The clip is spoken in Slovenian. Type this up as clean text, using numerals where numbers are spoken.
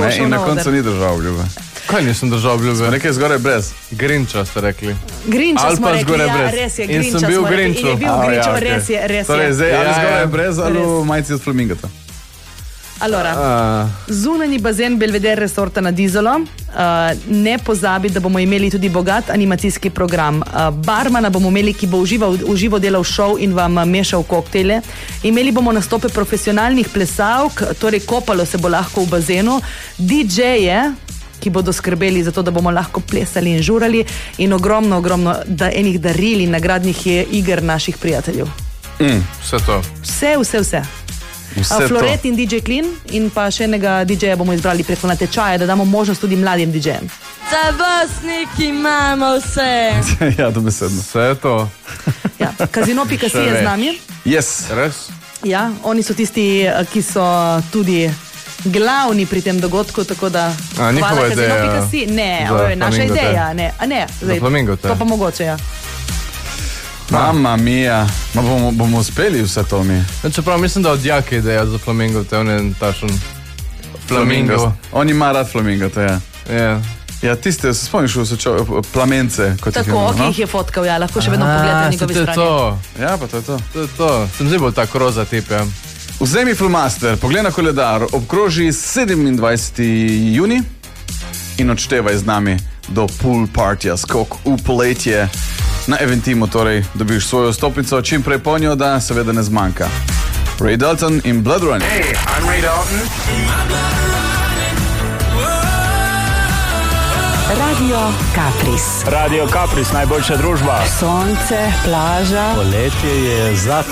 bo šel na na oder. koncu ni držal obljube. Kaj nisem držal obljube? Nekaj zgoraj brez. Grinča ste rekli. Grinča Ali smo pa rekli, zgoraj ja, brez. res je, In Grinča sem bil smo rekli. Grinču. In je bil Grinču, res je. Torej, zdaj ali Ja, zgoraj ja. brez ali Res. v majici od flamingota. Allora, zunanji bazen Belvedere Resorta na Dizolo. Ne pozabi, da bomo imeli tudi bogat animacijski program. Barmana bomo imeli, ki bo uživo delal šov in vam mešal koktejle. Imeli bomo nastope profesionalnih plesalk, torej kopalo se bo lahko v bazenu. DJ-je, ki bodo skrbeli za to, da bomo lahko plesali in žurali, in ogromno enih daril in nagradnih iger naših prijateljev. Vse to. Vse. Floret in DJ Clean in pa še enega DJ-ja bomo izbrali preko natečaja, da damo možnost tudi mladim DJ-jem. Za vas neki imamo vse. Ja, dobesedno. Vse to. Ja, Casino.si je z nami. Yes. Res? Ja, oni so tisti, ki so tudi glavni pri tem dogodku, tako da njihova ideja Casino.si. Ne, za naša flamingo ideja. Ne, Za flamingo to pa mogoče, ja. Mama mia, bomo uspeli vse to mi. Čeprav mislim, da od jake ideja za flamingo, te on je tašen flamingo. On ima rad flamingo, to je. Ja. Ja, tiste, se spomniš plamence, kot jih Tako, imamo, ki jih je fotkal, ja, lahko še vedno pogledate njegove strani. To. Ja, pa to je to. To je to. Sem zdaj bolj tak roza tip, ja. Vzemi flomaster, poglej na koledar, obkroži 27. juni in odštevaj z nami do pool partija, skok v poletje. Na Eventimu torej dobiš svojo stopnico, čim prej ponjo, da seveda ne zmanjka. Ray Dalton in Blood Running. Hey, I'm Ray Dalton. Radio Kapris. Radio Kapris, najboljša družba. Sonce, plaža. Poletje je zakon.